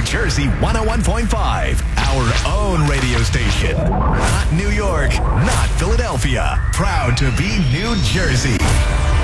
Jersey 101.5, our own radio station. Not New York, not Philadelphia. Proud to be New Jersey.